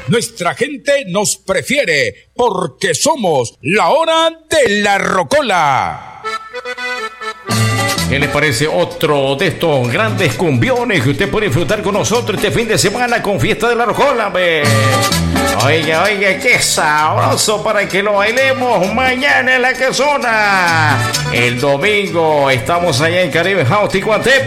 Nuestra gente nos prefiere porque somos la hora de la rocola. ¿Qué les parece otro de estos grandes cumbiones que usted puede disfrutar con nosotros este fin de semana con Fiesta de la Rocola? Oiga, qué sabroso para que lo bailemos mañana en la casona. El domingo estamos allá en Caribe House Ticuantepe.